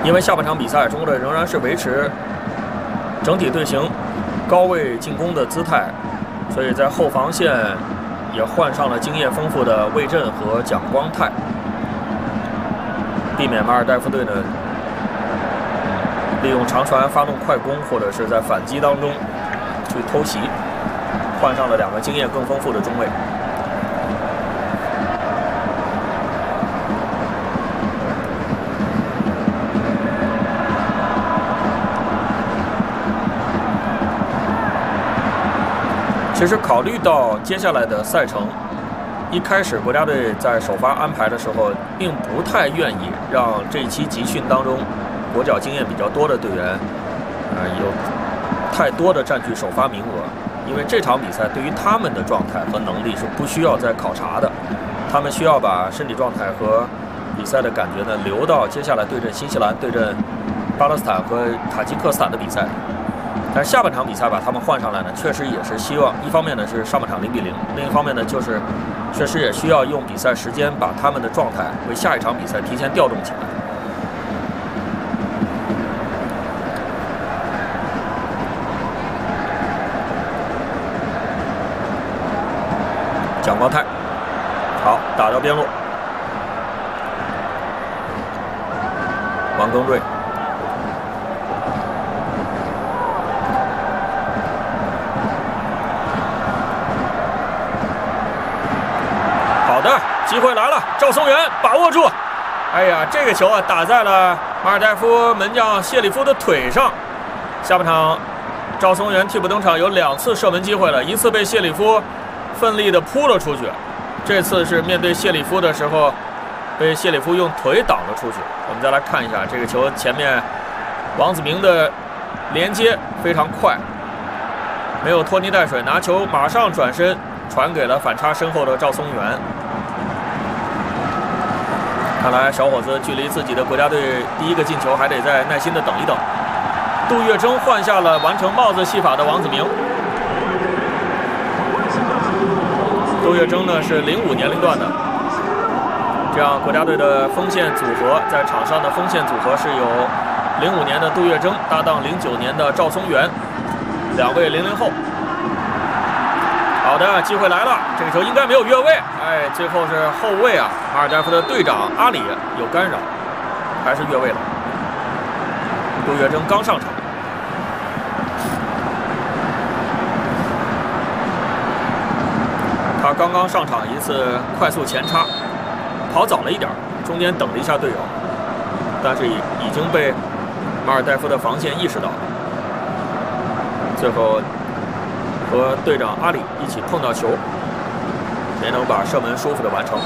因为下半场比赛，中国队仍然是维持整体队形高位进攻的姿态，所以在后防线也换上了经验丰富的魏震和蒋光太，避免马尔代夫队呢利用长传发动快攻，或者是在反击当中去偷袭，换上了2个经验更丰富的中卫。其实考虑到接下来的赛程，一开始国家队在首发安排的时候，并不太愿意让这一期集训当中国脚经验比较多的队员，有太多的占据首发名额，因为这场比赛对于他们的状态和能力是不需要再考察的，他们需要把身体状态和比赛的感觉呢留到接下来对阵新西兰、对阵巴勒斯坦和塔吉克斯坦的比赛里。但是下半场比赛把他们换上来呢，确实也是希望，一方面呢是上半场0-0，另一方面呢就是确实也需要用比赛时间把他们的状态为下一场比赛提前调动起来。蒋光太，好，打到边路，王庚瑞。机会来了，赵松元把握住。哎呀，这个球啊打在了马尔代夫门将谢里夫的腿上。下半场，赵松元替补登场，有2次射门机会了，一次被谢里夫奋力的扑了出去，这次是面对谢里夫的时候，被谢里夫用腿挡了出去。我们再来看一下这个球，前面王子明的连接非常快，没有拖泥带水，拿球马上转身传给了反差身后的赵松元。看来小伙子距离自己的国家队第1个进球还得再耐心的等一等。杜月笙换下了完成帽子戏法的王子明。杜月笙呢是05年龄段的，这样国家队的锋线组合，在场上的锋线组合是有05年的杜月笙搭档09年的赵松元，2位00后。好的，机会来了，这个球应该没有越位，哎，最后是后卫啊，马尔代夫的队长阿里有干扰，还是越位了。杜月笙刚上场，他刚刚上场一次快速前插，跑早了一点，中间等了一下队友，但是已经被马尔代夫的防线意识到了，最后和队长阿里一起碰到球，没能把射门舒服的完成。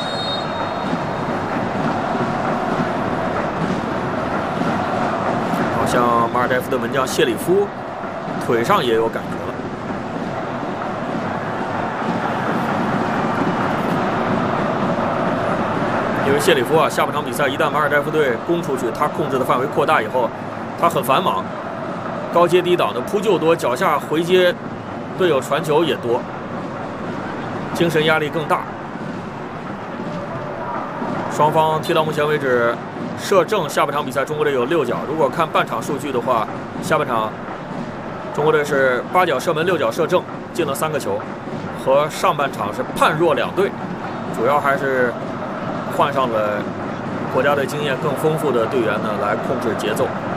好像马尔代夫的门将谢里夫腿上也有感觉了。因为谢里夫啊，下半场比赛一旦马尔代夫队攻出去，他控制的范围扩大以后，他很繁忙，高接低挡的扑救多，脚下回接队友传球也多，精神压力更大。双方踢到目前为止，射正下半场比赛中国队有6脚。如果看半场数据的话，下半场中国队是8脚射门6脚射正，进了3个球，和上半场是判若两队。主要还是换上了国家队经验更丰富的队员呢，来控制节奏。